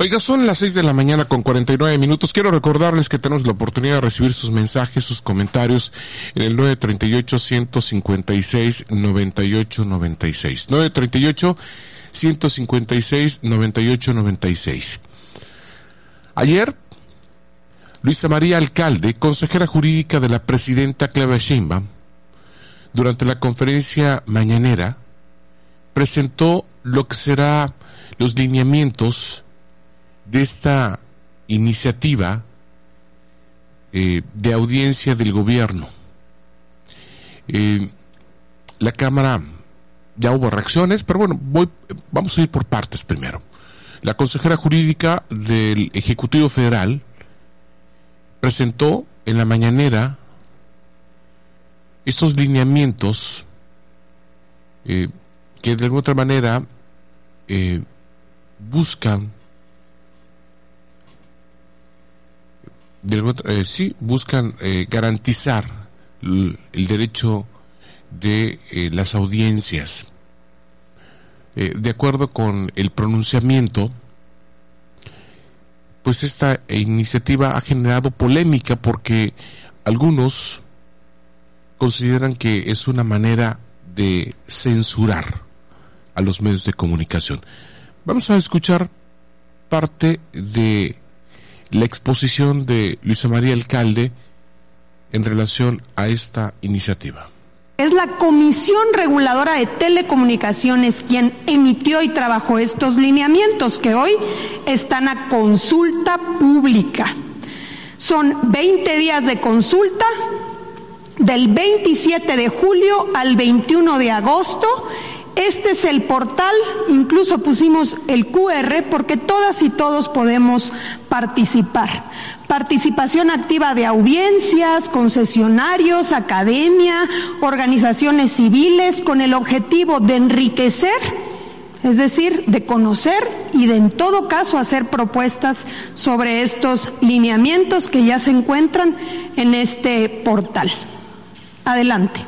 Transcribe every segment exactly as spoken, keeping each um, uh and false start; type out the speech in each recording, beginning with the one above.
Oiga, son las seis de la mañana con cuarenta y nueve minutos. Quiero recordarles que tenemos la oportunidad de recibir sus mensajes, sus comentarios en el nueve treinta y ocho, ciento cincuenta y seis, noventa y ocho noventa y seis. nueve treinta y ocho, ciento cincuenta y seis, noventa y ocho noventa y seis. Ayer, Luisa María Alcalde, consejera jurídica de la presidenta Claudia Sheinbaum, durante la conferencia mañanera, presentó lo que será los lineamientos de esta iniciativa eh, de audiencia del gobierno. Eh, la Cámara, ya hubo reacciones, pero bueno, voy, vamos a ir por partes primero. La consejera jurídica del Ejecutivo Federal presentó en la mañanera estos lineamientos eh, que de alguna otra manera eh, buscan de alguna, eh, sí buscan eh, garantizar el, el derecho de eh, las audiencias. Eh, de acuerdo con el pronunciamiento, pues esta iniciativa ha generado polémica porque algunos consideran que es una manera de censurar a los medios de comunicación. Vamos a escuchar parte de la exposición de Luisa María Alcalde en relación a esta iniciativa. Es la Comisión Reguladora de Telecomunicaciones quien emitió y trabajó estos lineamientos que hoy están a consulta pública. Son veinte días de consulta, del veintisiete de julio al veintiuno de agosto. Este es el portal, incluso pusimos el cu erre porque todas y todos podemos participar. Participación activa de audiencias, concesionarios, academia, organizaciones civiles, con el objetivo de enriquecer, es decir, de conocer y de en todo caso hacer propuestas sobre estos lineamientos que ya se encuentran en este portal. Adelante.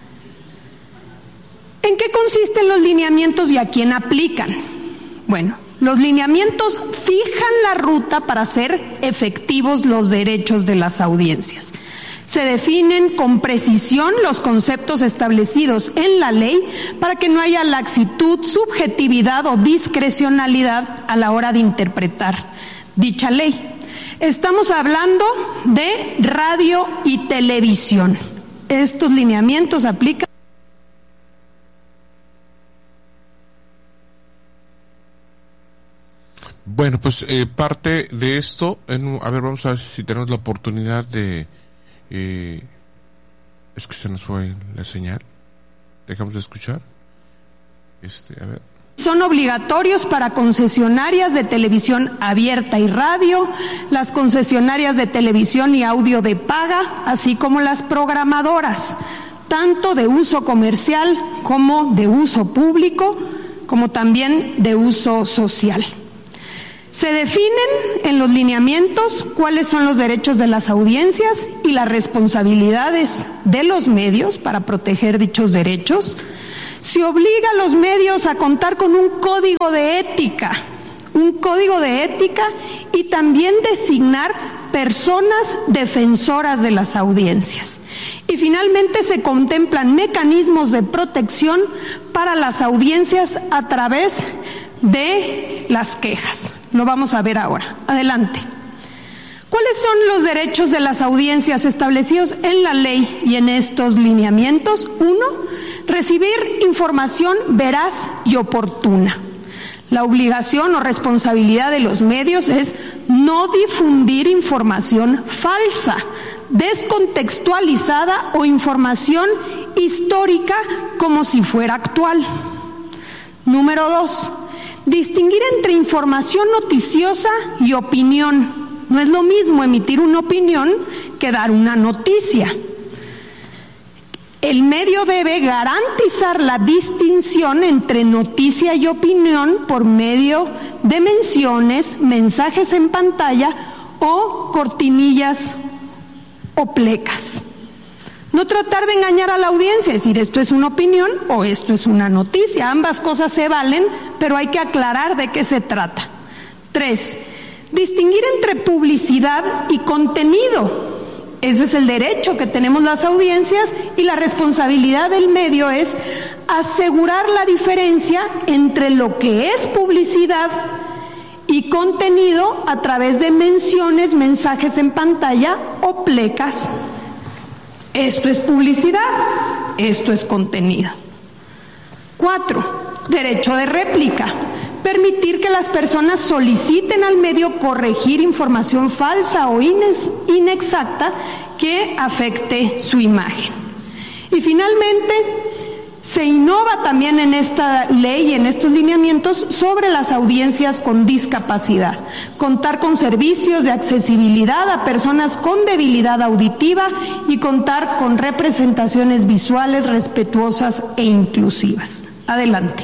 ¿En qué consisten los lineamientos y a quién aplican? Bueno, los lineamientos fijan la ruta para hacer efectivos los derechos de las audiencias. Se definen con precisión los conceptos establecidos en la ley para que no haya laxitud, subjetividad o discrecionalidad a la hora de interpretar dicha ley. Estamos hablando de radio y televisión. Estos lineamientos aplican. Bueno, pues eh, parte de esto, en, a ver, vamos a ver si tenemos la oportunidad de... Eh, es que se nos fue la señal. Dejamos de escuchar. Este, a ver. Son obligatorios para concesionarias de televisión abierta y radio, las concesionarias de televisión y audio de paga, así como las programadoras, tanto de uso comercial como de uso público, como también de uso social. Se definen en los lineamientos cuáles son los derechos de las audiencias y las responsabilidades de los medios para proteger dichos derechos. Se obliga a los medios a contar con un código de ética, un código de ética y también designar personas defensoras de las audiencias. Y finalmente se contemplan mecanismos de protección para las audiencias a través de las quejas. Lo vamos a ver ahora. Adelante. ¿Cuáles son los derechos de las audiencias establecidos en la ley y en estos lineamientos? Uno, recibir información veraz y oportuna. La obligación o responsabilidad de los medios es no difundir información falsa, descontextualizada o información histórica como si fuera actual. Número dos, distinguir entre información noticiosa y opinión. No es lo mismo emitir una opinión que dar una noticia. El medio debe garantizar la distinción entre noticia y opinión por medio de menciones, mensajes en pantalla o cortinillas o plecas. No tratar de engañar a la audiencia, decir esto es una opinión o esto es una noticia. Ambas cosas se valen, pero hay que aclarar de qué se trata. Tres, distinguir entre publicidad y contenido. Ese es el derecho que tenemos las audiencias, y la responsabilidad del medio es asegurar la diferencia entre lo que es publicidad y contenido a través de menciones, mensajes en pantalla o plecas. Esto es publicidad, esto es contenido. Cuatro, derecho de réplica. Permitir que las personas soliciten al medio corregir información falsa o inexacta que afecte su imagen. Y finalmente, se innova también en esta ley y en estos lineamientos sobre las audiencias con discapacidad. Contar con servicios de accesibilidad a personas con debilidad auditiva y contar con representaciones visuales respetuosas e inclusivas. Adelante.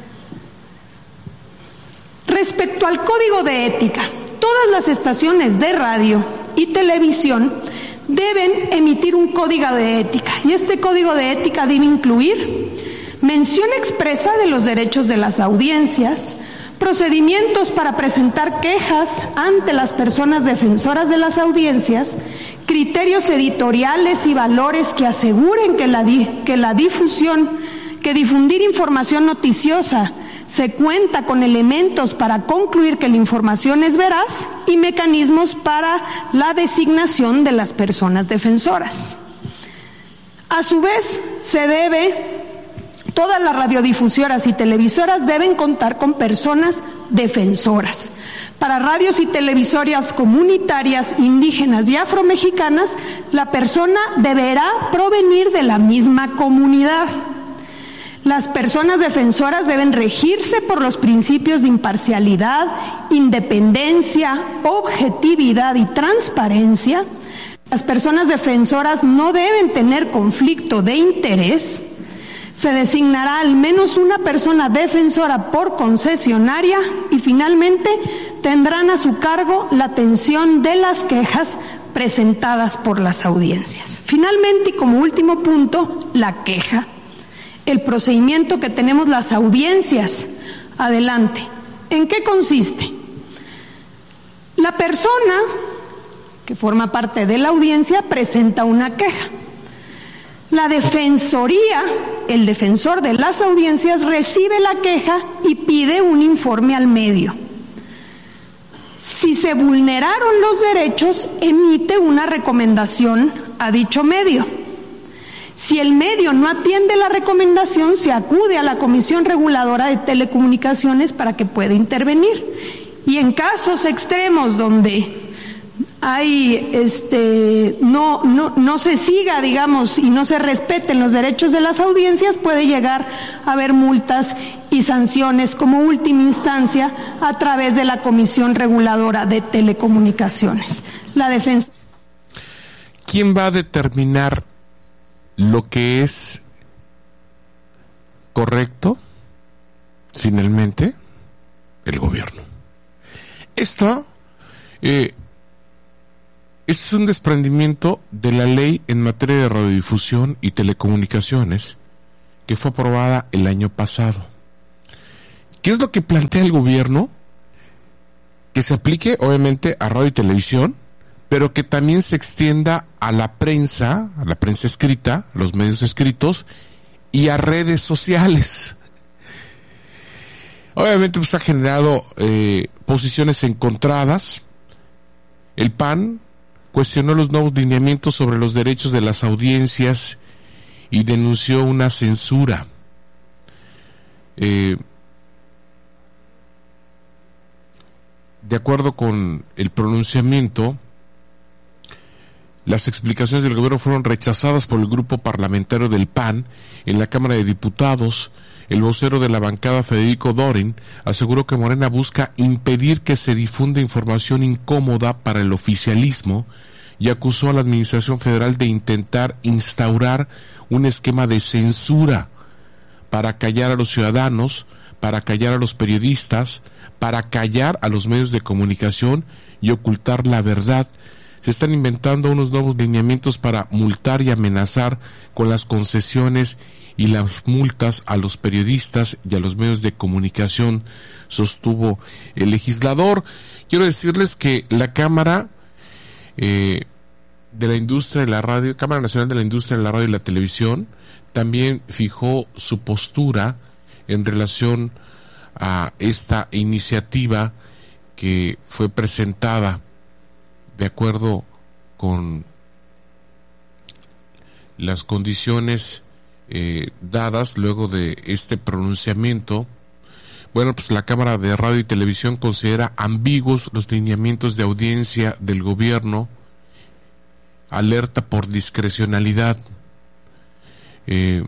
Respecto al código de ética, todas las estaciones de radio y televisión deben emitir un código de ética, y este código de ética debe incluir mención expresa de los derechos de las audiencias, procedimientos para presentar quejas ante las personas defensoras de las audiencias, criterios editoriales y valores que aseguren que la, di que la difusión, que difundir información noticiosa se cuenta con elementos para concluir que la información es veraz, y mecanismos para la designación de las personas defensoras. A su vez, se debe, todas las radiodifusoras y televisoras deben contar con personas defensoras. Para radios y televisoras comunitarias, indígenas y afromexicanas, la persona deberá provenir de la misma comunidad. Las personas defensoras deben regirse por los principios de imparcialidad, independencia, objetividad y transparencia. Las personas defensoras no deben tener conflicto de interés. Se designará al menos una persona defensora por concesionaria, y finalmente tendrán a su cargo la atención de las quejas presentadas por las audiencias. Finalmente, y como último punto, la queja. El procedimiento que tenemos las audiencias. Adelante. ¿En qué consiste? La persona que forma parte de la audiencia presenta una queja. La defensoría, el defensor de las audiencias, recibe la queja y pide un informe al medio. Si se vulneraron los derechos, emite una recomendación a dicho medio. Si el medio no atiende la recomendación, se acude a la Comisión Reguladora de Telecomunicaciones para que pueda intervenir. Y en casos extremos donde hay este no no no se siga, digamos, y no se respeten los derechos de las audiencias, puede llegar a haber multas y sanciones como última instancia a través de la Comisión Reguladora de Telecomunicaciones. La defensa. ¿Quién va a determinar lo que es correcto? Finalmente, el gobierno. Esto eh, es un desprendimiento de la ley en materia de radiodifusión y telecomunicaciones que fue aprobada el año pasado. ¿Qué es lo que plantea el gobierno? Que se aplique obviamente a radio y televisión, pero que también se extienda a la prensa, a la prensa escrita, a los medios escritos y a redes sociales. Obviamente pues ha generado eh, posiciones encontradas. El P A N cuestionó los nuevos lineamientos sobre los derechos de las audiencias y denunció una censura. Eh, de acuerdo con el pronunciamiento, las explicaciones del gobierno fueron rechazadas por el grupo parlamentario del P A N en la Cámara de Diputados. El vocero de la bancada, Federico Dorin, aseguró que Morena busca impedir que se difunda información incómoda para el oficialismo y acusó a la Administración Federal de intentar instaurar un esquema de censura para callar a los ciudadanos, para callar a los periodistas, para callar a los medios de comunicación y ocultar la verdad. Se están inventando unos nuevos lineamientos para multar y amenazar con las concesiones y las multas a los periodistas y a los medios de comunicación, sostuvo el legislador. Quiero decirles que la Cámara eh, de la Industria de la Radio, Cámara Nacional de la Industria de la Radio y la Televisión, también fijó su postura en relación a esta iniciativa que fue presentada de acuerdo con las condiciones eh, dadas luego de este pronunciamiento. Bueno, pues la Cámara de Radio y Televisión considera ambiguos los lineamientos de audiencia del gobierno, alerta por discrecionalidad. Eh,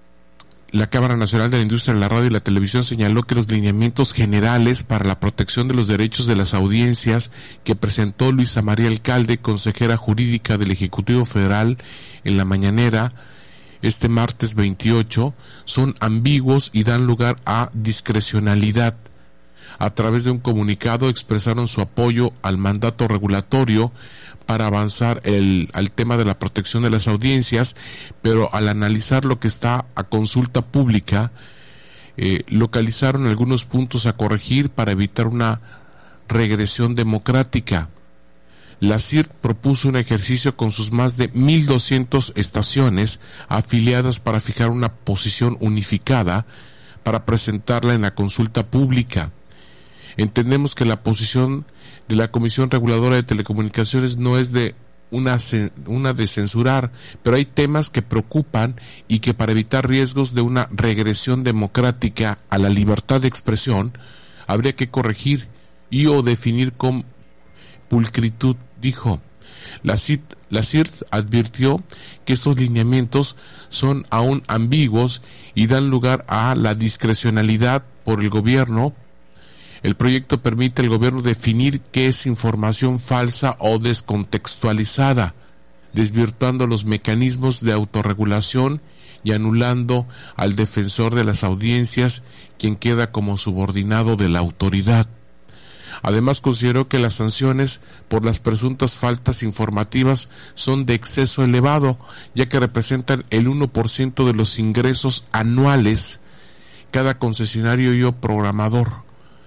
La Cámara Nacional de la Industria de la Radio y la Televisión señaló que los lineamientos generales para la protección de los derechos de las audiencias que presentó Luisa María Alcalde, consejera jurídica del Ejecutivo Federal, en la mañanera este martes veintiocho, son ambiguos y dan lugar a discrecionalidad. A través de un comunicado expresaron su apoyo al mandato regulatorio para avanzar el, al tema de la protección de las audiencias, pero al analizar lo que está a consulta pública, eh, localizaron algunos puntos a corregir para evitar una regresión democrática. La C I R propuso un ejercicio con sus más de mil doscientas estaciones afiliadas para fijar una posición unificada para presentarla en la consulta pública. Entendemos que la posición de la Comisión Reguladora de Telecomunicaciones no es de una, una de censurar, pero hay temas que preocupan y que para evitar riesgos de una regresión democrática a la libertad de expresión habría que corregir y o definir con pulcritud, dijo. La C I R advirtió que estos lineamientos son aún ambiguos y dan lugar a la discrecionalidad por el gobierno. El proyecto permite al gobierno definir qué es información falsa o descontextualizada, desvirtuando los mecanismos de autorregulación y anulando al defensor de las audiencias, quien queda como subordinado de la autoridad. Además, consideró que las sanciones por las presuntas faltas informativas son de exceso elevado, ya que representan el uno por ciento de los ingresos anuales cada concesionario y o programador.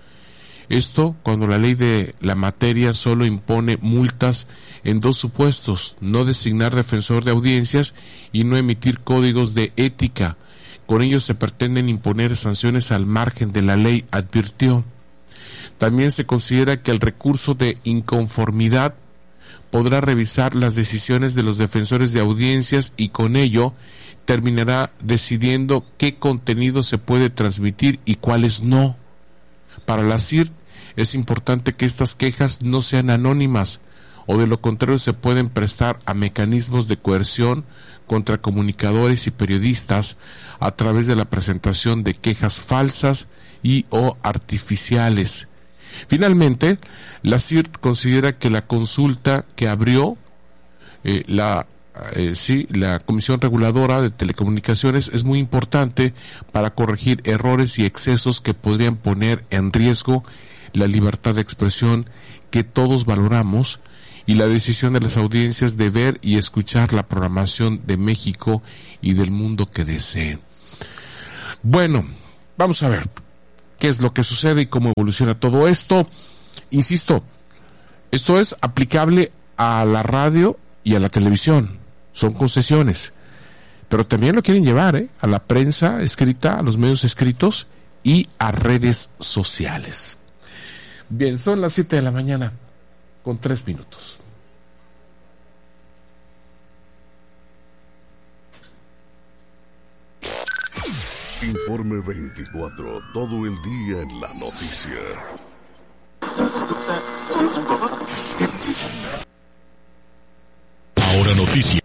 Esto cuando la ley de la materia solo impone multas en dos supuestos: no designar defensor de audiencias y no emitir códigos de ética. Con ello se pretenden imponer sanciones al margen de la ley, advirtió. También se considera que el recurso de inconformidad podrá revisar las decisiones de los defensores de audiencias y con ello terminará decidiendo qué contenido se puede transmitir y cuáles no. Para la C I R es importante que estas quejas no sean anónimas, o de lo contrario se pueden prestar a mecanismos de coerción contra comunicadores y periodistas a través de la presentación de quejas falsas y o artificiales. Finalmente, la C I R considera que la consulta que abrió eh, la Eh, sí, la Comisión Reguladora de Telecomunicaciones es muy importante para corregir errores y excesos que podrían poner en riesgo la libertad de expresión que todos valoramos y la decisión de las audiencias de ver y escuchar la programación de México y del mundo que deseen. Bueno, vamos a ver qué es lo que sucede y cómo evoluciona todo esto. Insisto, esto es aplicable a la radio y a la televisión. Son concesiones, pero también lo quieren llevar ¿eh? a la prensa escrita, a los medios escritos y a redes sociales. Bien, son las siete de la mañana con tres minutos. Informe veinticuatro, todo el día en la noticia. Ahora noticia.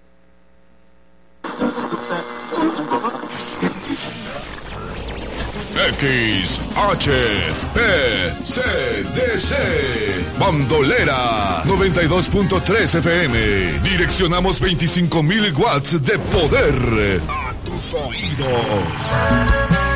X H P C D C Bandolera noventa y dos punto tres F M. Direccionamos veinticinco mil watts de poder a tus oídos.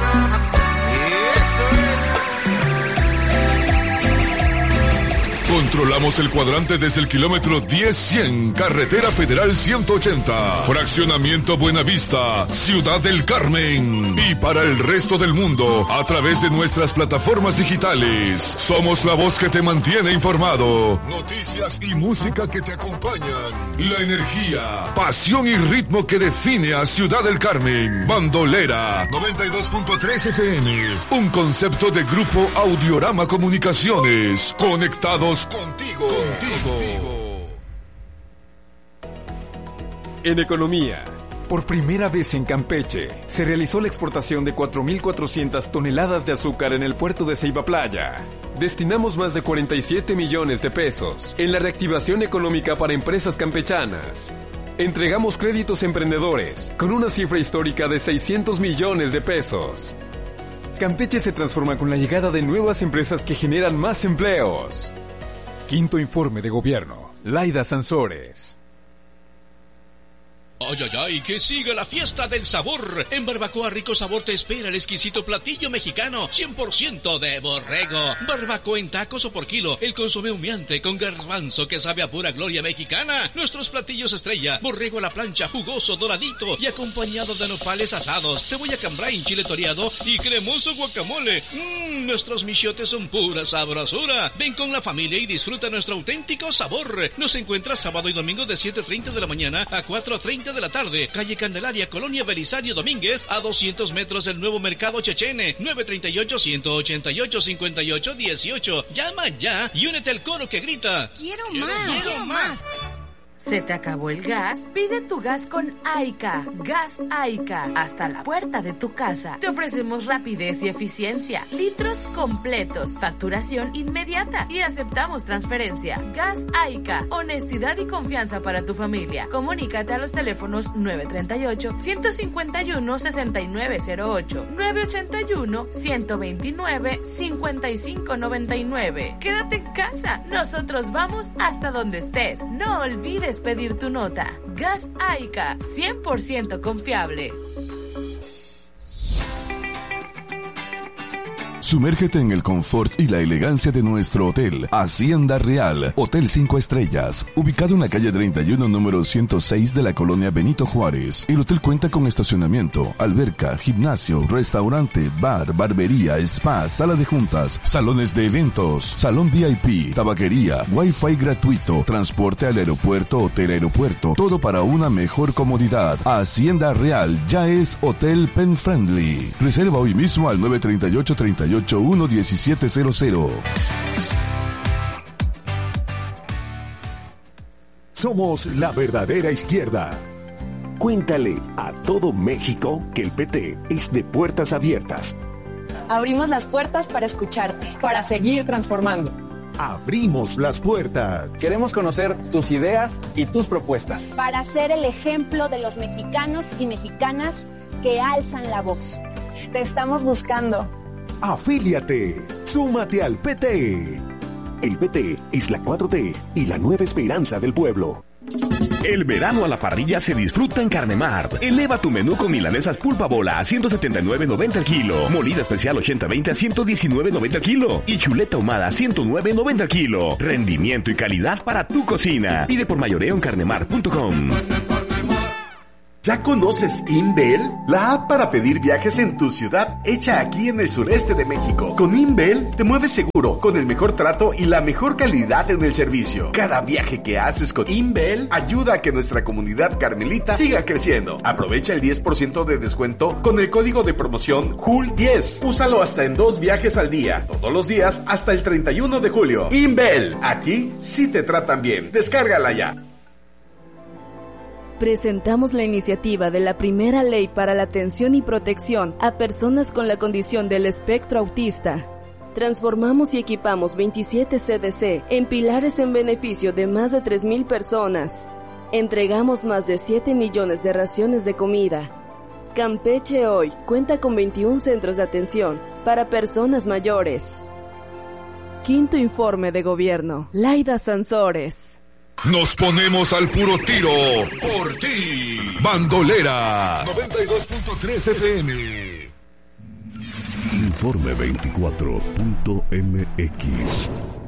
Con Controlamos el cuadrante desde el kilómetro diez cien, Carretera Federal ciento ochenta, Fraccionamiento Buenavista, Ciudad del Carmen. Y para el resto del mundo, a través de nuestras plataformas digitales. Somos la voz que te mantiene informado. Noticias y música que te acompañan. La energía, pasión y ritmo que define a Ciudad del Carmen. Bandolera noventa y dos punto tres F M. Un concepto de Grupo Audiorama Comunicaciones. Conectados contigo. Contigo. En economía. Por primera vez en Campeche, se realizó la exportación de cuatro mil cuatrocientas toneladas de azúcar en el puerto de Ceiba Playa. Destinamos más de cuarenta y siete millones de pesos en la reactivación económica para empresas campechanas. Entregamos créditos a emprendedores con una cifra histórica de seiscientos millones de pesos. Campeche se transforma con la llegada de nuevas empresas que generan más empleos. Quinto informe de gobierno. Laida Sansores. ¡Ay, ay, ay! ¡Que siga la fiesta del sabor! En Barbacoa Rico Sabor te espera el exquisito platillo mexicano cien por ciento de borrego. Barbacoa en tacos o por kilo. El consomé humeante con garbanzo que sabe a pura gloria mexicana. Nuestros platillos estrella. Borrego a la plancha, jugoso, doradito y acompañado de nopales asados, cebolla cambray, chile toreado y cremoso guacamole. Mmm, nuestros michiotes son pura sabrosura. Ven con la familia y disfruta nuestro auténtico sabor. Nos encuentras sábado y domingo de siete treinta de la mañana a cuatro treinta de la tarde, calle Candelaria, Colonia Belisario Domínguez, a doscientos metros del nuevo mercado Chechene. Nueve treinta y ocho, ciento ochenta y ocho, cincuenta y ocho, dieciocho. Llama ya y únete al coro que grita: ¡Quiero, quiero más! ¡Quiero, quiero más! ¿Se te acabó el gas? Pide tu gas con Aica. Gas Aica. Hasta la puerta de tu casa. Te ofrecemos rapidez y eficiencia. Litros completos. Facturación inmediata. Y aceptamos transferencia. Gas Aica. Honestidad y confianza para tu familia. Comunícate a los teléfonos nueve treinta y ocho, ciento cincuenta y uno, sesenta y nueve cero ocho, nueve ochenta y uno, ciento veintinueve, cincuenta y cinco noventa y nueve. Quédate en casa. Nosotros vamos hasta donde estés. No olvides pedir tu nota. Gas Aica, cien por ciento confiable. Sumérgete en el confort y la elegancia de nuestro hotel, Hacienda Real, Hotel cinco Estrellas, ubicado en la calle treinta y uno, número ciento seis de la colonia Benito Juárez. El hotel cuenta con estacionamiento, alberca, gimnasio, restaurante, bar, barbería, spa, sala de juntas, salones de eventos, salón V I P, tabaquería, wifi gratuito, transporte al aeropuerto, hotel aeropuerto, todo para una mejor comodidad. Hacienda Real ya es Hotel Pen Friendly. Reserva hoy mismo al nueve treinta y ocho, treinta y ocho, uno diecisiete cero cero. Somos la verdadera izquierda. Cuéntale a todo México que el P T es de puertas abiertas. Abrimos las puertas para escucharte, para seguir transformando. Abrimos las puertas. Queremos conocer tus ideas y tus propuestas. Para ser el ejemplo de los mexicanos y mexicanas que alzan la voz. Te estamos buscando. Afíliate, súmate al P T. El P T es la cuatro T y la nueva esperanza del pueblo. El verano a la parrilla se disfruta en Carnemart. Eleva tu menú con milanesas pulpa bola a ciento setenta y nueve noventa el kilo, molida especial ochenta veinte a ciento diecinueve noventa el kilo y chuleta ahumada a ciento nueve noventa el kilo. Rendimiento y calidad para tu cocina. Pide por mayoreo en carnemart punto com. ¿Ya conoces Inbel? La app para pedir viajes en tu ciudad, hecha aquí en el sureste de México. Con Inbel te mueves seguro, con el mejor trato y la mejor calidad en el servicio. Cada viaje que haces con Inbel ayuda a que nuestra comunidad carmelita siga creciendo. Aprovecha el diez por ciento de descuento con el código de promoción J U L diez. Úsalo hasta en dos viajes al día, todos los días hasta el treinta y uno de julio. Inbel, aquí sí te tratan bien. Descárgala ya. Presentamos la iniciativa de la primera ley para la atención y protección a personas con la condición del espectro autista. Transformamos y equipamos veintisiete C D C en pilares en beneficio de más de tres mil personas. Entregamos más de siete millones de raciones de comida. Campeche hoy cuenta con veintiún centros de atención para personas mayores. Quinto informe de gobierno. Laida Sansores. Nos ponemos al puro tiro por ti. Bandolera noventa y dos punto tres F M. Informe veinticuatro punto M X.